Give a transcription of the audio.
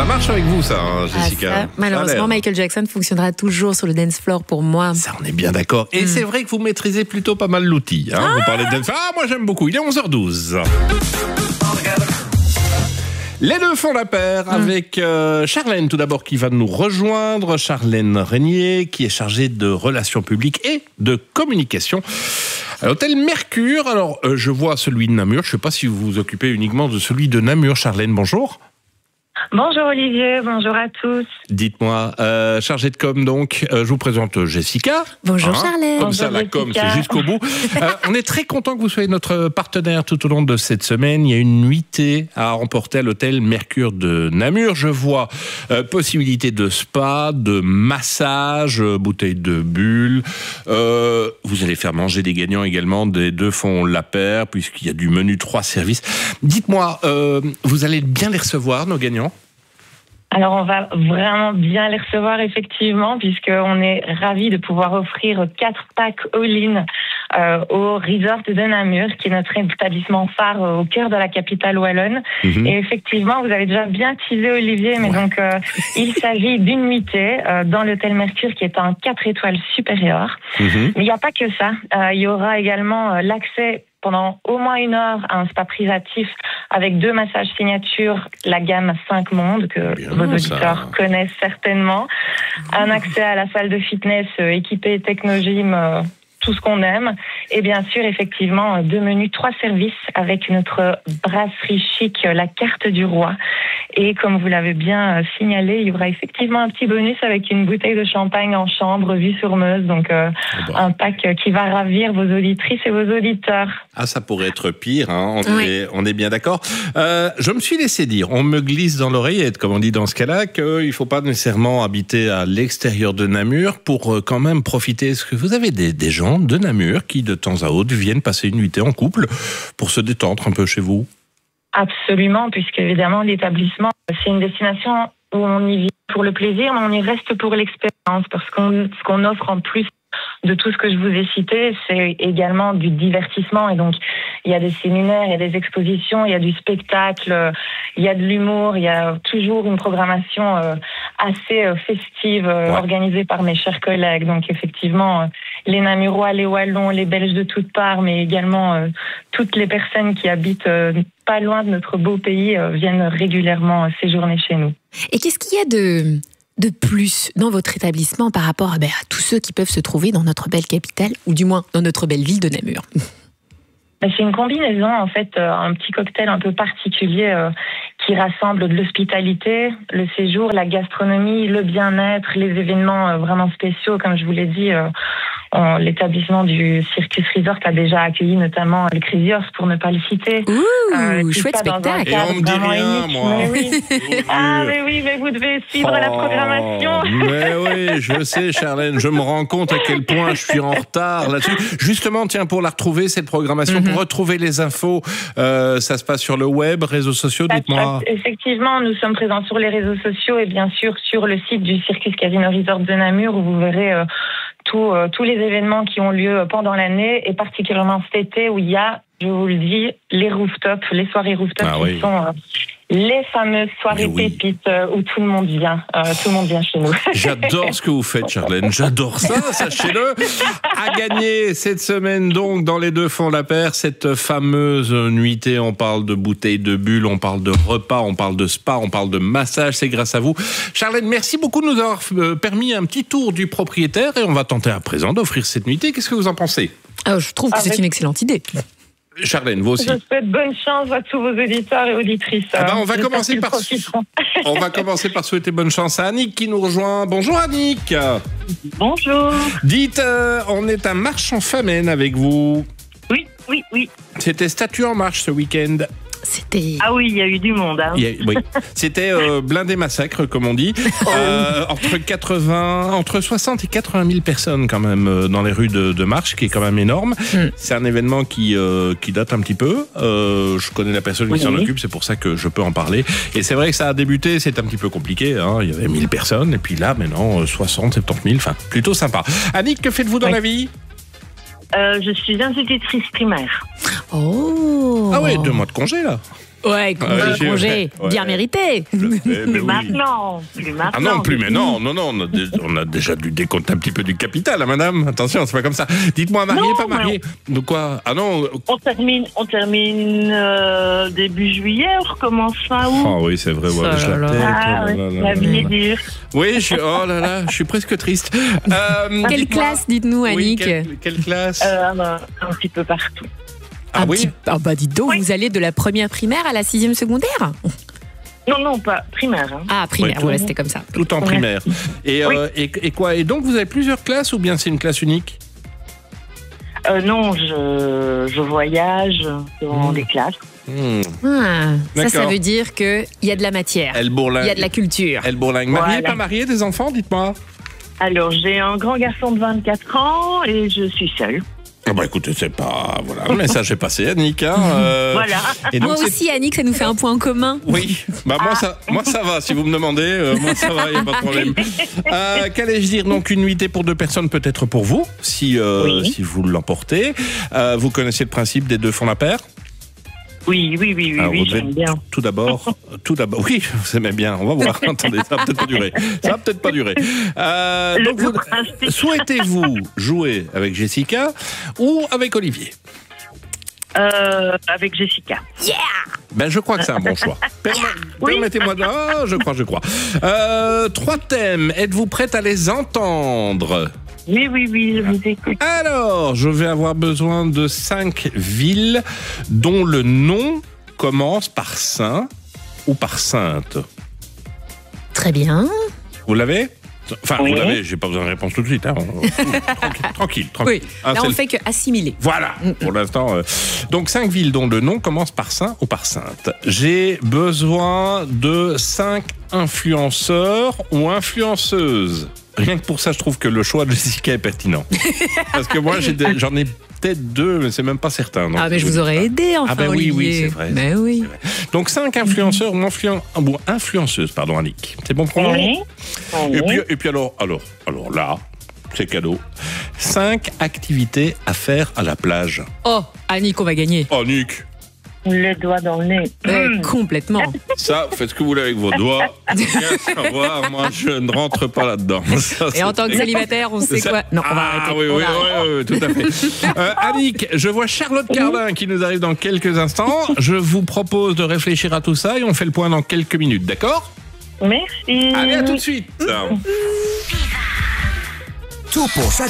Ça marche avec vous, ça, hein, Jessica. Ça, malheureusement, Michael Jackson fonctionnera toujours sur le dance floor pour moi. Ça, on est bien d'accord. Et c'est vrai que vous maîtrisez plutôt pas mal l'outil. Hein. Vous parlez de dance floor. Ah, moi, j'aime beaucoup. Il est 11h12. Les deux font la paire avec Charlène, tout d'abord, qui va nous rejoindre. Charlène Régnier, qui est chargée de relations publiques et de communication à l'hôtel Mercure. Alors, je vois celui de Namur. Je ne sais pas si vous vous occupez uniquement de celui de Namur. Charlène, bonjour. Bonjour Olivier, bonjour à tous. Dites-moi, chargée de com donc, je vous présente Jessica. Bonjour Charlène. Comme ça, la com, c'est jusqu'au bout. On est très content que vous soyez notre partenaire tout au long de cette semaine. Il y a une nuitée à remporter à l'hôtel Mercure de Namur. Je vois possibilité de spa, de massage, bouteille de bulles. Vous allez faire manger des gagnants également. Des deux font la paire, puisqu'il y a du menu 3 services. Dites-moi, vous allez bien les recevoir, nos gagnants ? Alors on va vraiment bien les recevoir effectivement, puisqu'on est ravis de pouvoir offrir 4 packs all-in au resort de Namur, qui est notre établissement phare au cœur de la capitale wallonne. Et effectivement, vous avez déjà bien teasé Olivier, mais donc il s'agit d'une nuitée dans l'hôtel Mercure, qui est un 4 étoiles supérieur. Mais il n'y a pas que ça. Il y aura également l'accès pendant au moins 1 heure à un spa privatif avec 2 massages signature, la gamme 5 mondes que vos auditeurs connaissent certainement. Un accès à la salle de fitness équipée Technogym, tout ce qu'on aime. Et bien sûr, effectivement, 2 menus 3 services avec notre brasserie chic, la carte du roi. Et comme vous l'avez bien signalé, il y aura effectivement un petit bonus avec une bouteille de champagne en chambre, vue sur Meuse. Donc, un pack qui va ravir vos auditrices et vos auditeurs. Ah, ça pourrait être pire, hein. On est bien d'accord. Je me suis laissé dire, on me glisse dans l'oreillette, comme on dit dans ce cas-là, qu'il ne faut pas nécessairement habiter à l'extérieur de Namur pour quand même profiter. Est-ce que vous avez des gens de Namur qui, de temps à autre, viennent passer une nuitée en couple pour se détendre un peu chez vous? Absolument, puisque évidemment l'établissement, c'est une destination où on y vit pour le plaisir, mais on y reste pour l'expérience, parce ce qu'on offre en plus de tout ce que je vous ai cité, c'est également du divertissement. Et donc, il y a des séminaires, il y a des expositions, il y a du spectacle, il y a de l'humour, il y a toujours une programmation assez festive organisée par mes chers collègues. Donc, effectivement, les Namurois, les Wallons, les Belges de toutes parts, mais également toutes les personnes qui habitent pas loin de notre beau pays viennent régulièrement séjourner chez nous. Et qu'est-ce qu'il y a de plus dans votre établissement par rapport à tous ceux qui peuvent se trouver dans notre belle capitale, ou du moins dans notre belle ville de Namur? C'est une combinaison, en fait, un petit cocktail un peu particulier qui rassemble de l'hospitalité, le séjour, la gastronomie, le bien-être, les événements vraiment spéciaux, comme je vous l'ai dit. L'établissement du Circus Resort a déjà accueilli notamment le Crazy Horse, pour ne pas le citer. Chouette spectacle. Et on me dit rien, moi. Mais oui. Mais vous devez suivre la programmation. Mais oui, je sais, Charlène, je me rends compte à quel point je suis en retard là-dessus. Justement, tiens, pour la retrouver, cette programmation, pour retrouver les infos, ça se passe sur le web, réseaux sociaux, dites-moi. Effectivement, nous sommes présents sur les réseaux sociaux et bien sûr sur le site du Circus Casino Resort de Namur, où vous verrez tous les événements qui ont lieu pendant l'année, et particulièrement cet été où il y a, je vous le dis, les rooftops, les soirées rooftops qui sont les fameuses soirées pépites où tout le monde vient chez nous. J'adore ce que vous faites, Charlène, j'adore ça, sachez-le. À gagner cette semaine donc dans Les Deux Font la Paire, cette fameuse nuitée. On parle de bouteilles de bulles, on parle de repas, on parle de spa, on parle de massage, c'est grâce à vous. Charlène, merci beaucoup de nous avoir permis un petit tour du propriétaire, et on va tenter à présent d'offrir cette nuitée. Qu'est-ce que vous en pensez? Je trouve que c'est une excellente idée. Charlène, vous aussi. Je souhaite bonne chance à tous vos auditeurs et auditrices. On va commencer par souhaiter bonne chance à Annick qui nous rejoint. Bonjour Annick. Bonjour. Dites, on est à Marche-en-Famenne avec vous. Oui. C'était Statue en marche ce week-end. C'était... Ah oui, il y a eu du monde. Hein. Oui. C'était blindé massacre, comme on dit. Entre 60 et 80 000 personnes quand même dans les rues de Marche, qui est quand même énorme. C'est un événement qui date un petit peu. Je connais la personne qui s'en occupe, c'est pour ça que je peux en parler. Et c'est vrai que ça a débuté, c'est un petit peu compliqué. Hein. Il y avait 1000 personnes, et puis là, maintenant, 60, 70 000. Enfin, plutôt sympa. Annick, que faites-vous dans la vie? Je suis institutrice primaire. Oh. Ah ouais, 2 mois de congé là. Ouais, congé, ouais. bien mérité. Plus maintenant. Ah non, plus, mais non, on a déjà dû décompter un petit peu du capital, hein, madame. Attention, c'est pas comme ça. Dites-moi, marié, Non, pas marié? De quoi? Ah non. On termine début juillet, on recommence fin août. Oh oui, c'est vrai, ouais, Oh je là la là. tête. Ah Oh oui, là là la là vie est là. dure. Oui, je suis presque triste. Quelle Dites-moi. classe, dites-nous, Oui, Annick? quelle classe? Un petit peu partout. Ah oui? Ah bah dites donc, Oui. vous allez de la première primaire à la 6e secondaire? Non, pas primaire. Hein. Ah, primaire, Ouais, voilà, c'était comme ça. Tout en primaire. Et, Oui. et quoi? Et donc, vous avez plusieurs classes ou bien c'est une classe unique? Non, je voyage dans des classes. Ah, ça D'accord. veut dire qu'il y a de la matière, Elle il bourlingue. y a de la culture. Elle bourlingue. Mariée, Voilà. pas mariée, des enfants, dites-moi. Alors, j'ai un grand garçon de 24 ans et je suis seule. Ah bah écoutez, c'est pas... Voilà, le message est passé, Annick. Hein, Voilà. Et donc, Moi c'est- aussi, Annick, ça nous fait un point commun. Oui, bah moi ça va, si vous me demandez, moi ça va, il n'y a pas de problème. Qu'allais-je dire, donc une nuitée pour 2 personnes peut être pour vous, si Oui. si vous l'emportez. Vous connaissez le principe des 2 fonds la paire? Oui, Alors, vous devez j'aime bien. tout d'abord, oui, vous aimez bien, on va voir, attendez, ça va peut-être pas durer. Ça va peut-être pas durer. Donc, Le principe. souhaitez-vous jouer avec Jessica ou avec Olivier? Avec Jessica. Ben, je crois que c'est un bon choix. Oui. Permettez-moi de... Ah, je crois. 3 thèmes, êtes-vous prête à les entendre? Oui, je vous écoute. Alors, je vais avoir besoin de 5 villes dont le nom commence par Saint ou par Sainte. Très bien. Vous l'avez? Enfin, Oui. vous l'avez, j'ai pas besoin de réponse tout de suite. Hein. Tranquille. Oui, Un là on seul- fait que assimiler. Voilà, pour l'instant. Donc, 5 villes dont le nom commence par Saint ou par Sainte. J'ai besoin de 5 influenceurs ou influenceuses. Rien que pour ça, je trouve que le choix de Jessica est pertinent. Parce que moi, j'en ai peut-être 2, mais c'est même pas certain. Donc, Ah, mais je vous aurais aidé, enfin, Ah ben oui, Olivier. c'est vrai. Ben oui. Donc 5 influenceurs ou influenceuses, pardon, Annick. C'est bon pour vous? Oui. Et puis alors là, c'est cadeau. 5 activités à faire à la plage. Oh, Annick, on va gagner. Oh, Nick, Le doigt dans le nez. Complètement. ça, faites ce que vous voulez avec vos doigts. Bien savoir, moi, je ne rentre pas là-dedans. Ça, Et en tant que célibataire, on sait ça- quoi? Non, on va Ah arrêter. oui, On oui, arrête. oui, tout à fait. Annick, je vois Charlotte Cardin qui nous arrive dans quelques instants. Je vous propose de réfléchir à tout ça et on fait le point dans quelques minutes, d'accord? Merci. Allez, à tout de suite. Tout pour